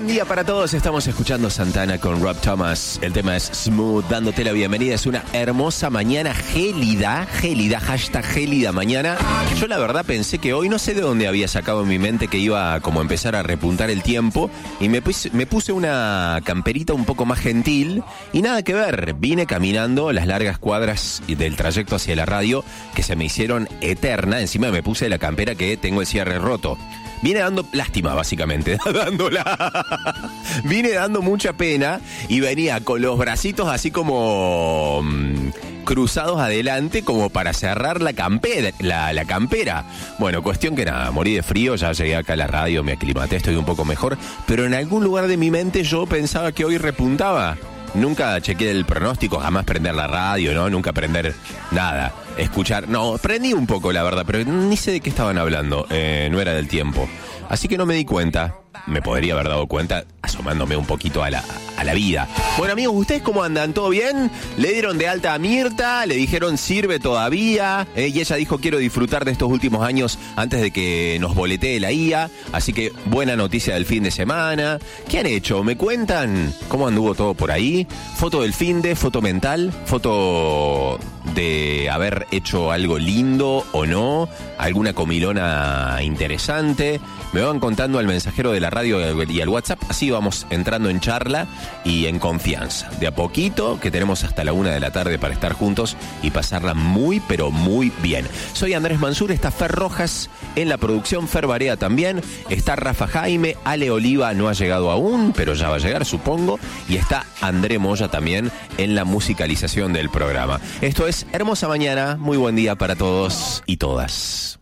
día para todos. Estamos escuchando Santana con Rob Thomas. El tema es Smooth, dándote la bienvenida. Es una hermosa mañana gélida, hashtag gélida mañana. Yo la verdad pensé que hoy, no sé de dónde había sacado en mi mente que iba a como empezar a repuntar el tiempo, y me puse una camperita un poco más gentil y nada que ver. Vine caminando las largas cuadras del trayecto hacia la radio que se me hicieron eterna. Encima me puse la campera que tengo el cierre roto. Vine dando lástima, básicamente, Vine dando mucha pena y venía con los bracitos así como cruzados adelante como para cerrar la campera. Bueno, cuestión que nada, morí de frío, ya llegué acá a la radio, me aclimaté, estoy un poco mejor, pero en algún lugar de mi mente yo pensaba que hoy repuntaba. Nunca chequeé el pronóstico, jamás prender la radio, ¿no? Nunca prender nada, escuchar. No, prendí un poco, la verdad, pero ni sé de qué estaban hablando. No era del tiempo. Así que no me di cuenta. Me podría haber dado cuenta asomándome un poquito a la vida. Bueno, amigos, ¿ustedes cómo andan? ¿Todo bien? Le dieron de alta a Mirta, le dijeron sirve todavía, y ella dijo quiero disfrutar de estos últimos años antes de que nos boletee la IA. Así que buena noticia del fin de semana. ¿Qué han hecho? ¿Me cuentan cómo anduvo todo por ahí? Foto del finde, foto mental, foto de haber hecho algo lindo o no, alguna comilona interesante. Me van contando al mensajero de la radio y al WhatsApp, así vamos entrando en charla y en confianza. De a poquito, que tenemos hasta la 1 de la tarde para estar juntos y pasarla muy, pero muy bien. Soy Andrés Mansur, está Fer Rojas en la producción, Fer Barea también, está Rafa Jaime, Ale Oliva no ha llegado aún, pero ya va a llegar, supongo, y está André Moya también en la musicalización del programa. Esto es Hermosa Mañana, muy buen día para todos y todas.